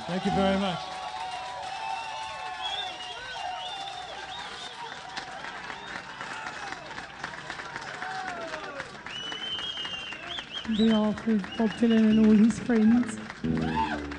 Thank you very much. On behalf of Bob Dylan and all his friends,